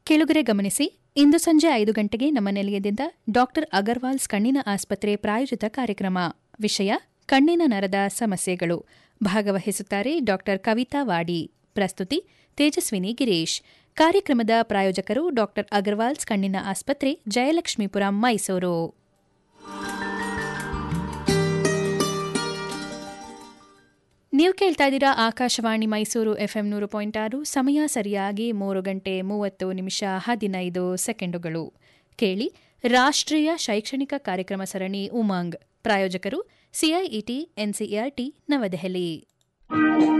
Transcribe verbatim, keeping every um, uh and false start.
ಕೆಳಗರೆ ಗಮನಿಸಿ, ಇಂದು ಸಂಜೆ ಐದು ಗಂಟೆಗೆ ನಮ್ಮ ನಿಲಯದಿಂದ ಡಾಕ್ಟರ್ ಅಗರ್ವಾಲ್ಸ್ ಕಣ್ಣಿನ ಆಸ್ಪತ್ರೆ ಪ್ರಾಯೋಜಿತ ಕಾರ್ಯಕ್ರಮ. ವಿಷಯ ಕಣ್ಣಿನ ನರದ ಸಮಸ್ಯೆಗಳು. ಭಾಗವಹಿಸುತ್ತಾರೆ ಡಾಕ್ಟರ್ ಕವಿತಾ ವಾಡಿ. ಪ್ರಸ್ತುತಿ ತೇಜಸ್ವಿನಿ ಗಿರೀಶ್. ಕಾರ್ಯಕ್ರಮದ ಪ್ರಾಯೋಜಕರು ಡಾಕ್ಟರ್ ಅಗರ್ವಾಲ್ಸ್ ಕಣ್ಣಿನ ಆಸ್ಪತ್ರೆ, ಜಯಲಕ್ಷ್ಮೀಪುರಂ, ಮೈಸೂರು. ನೀವು ಕೇಳ್ತಾ ಇದ್ದೀರಾ ಆಕಾಶವಾಣಿ ಮೈಸೂರು ಎಫ್ಎಂ ನೂರು ಪಾಯಿಂಟ್ ಆರು. ಸಮಯ ಸರಿಯಾಗಿ ಮೂರು ಗಂಟೆ ಮೂವತ್ತು ನಿಮಿಷ ಹದಿನೈದು ಸೆಕೆಂಡುಗಳು. ಕೇಳಿ ರಾಷ್ಟ್ರೀಯ ಶೈಕ್ಷಣಿಕ ಕಾರ್ಯಕ್ರಮ ಸರಣಿ ಉಮಂಗ್. ಪ್ರಾಯೋಜಕರು ಸಿಐಇಟಿ ಎನ್ಸಿಇಆರ್ಟಿ ನವದೆಹಲಿ.